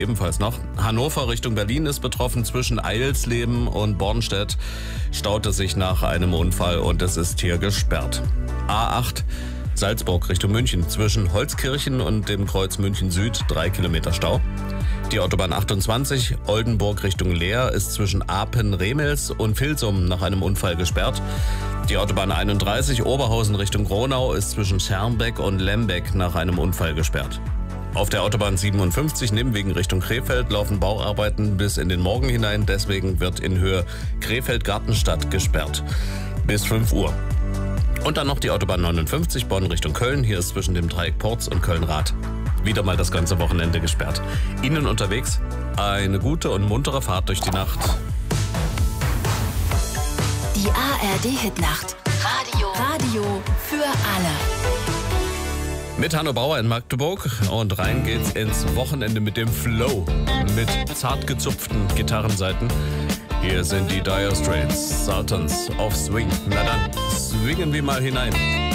Ebenfalls noch. Hannover Richtung Berlin ist betroffen. Zwischen Eilsleben und Bornstedt staute sich nach einem Unfall und es ist hier gesperrt. A8 Salzburg Richtung München. Zwischen Holzkirchen und dem Kreuz München Süd 3 Kilometer Stau. Die Autobahn 28 Oldenburg Richtung Leer ist zwischen Apen-Remels und Vilsum nach einem Unfall gesperrt. Die Autobahn 31 Oberhausen Richtung Gronau ist zwischen Schermbeck und Lembeck nach einem Unfall gesperrt. Auf der Autobahn 57 Nimwegen Richtung Krefeld laufen Bauarbeiten bis in den Morgen hinein. Deswegen wird in Höhe Krefeld-Gartenstadt gesperrt. Bis 5 Uhr. Und dann noch die Autobahn 59 Bonn Richtung Köln. Hier ist zwischen dem Dreieck Porz und Köln-Rath wieder mal das ganze Wochenende gesperrt. Ihnen unterwegs eine gute und muntere Fahrt durch die Nacht. Die ARD-Hitnacht. Radio für alle. Mit Hanno Bauer in Magdeburg und rein geht's ins Wochenende mit dem Flow. Mit zart gezupften Gitarrenseiten. Hier sind die Dire Straits, Sultans of Swing. Na dann, swingen wir mal hinein.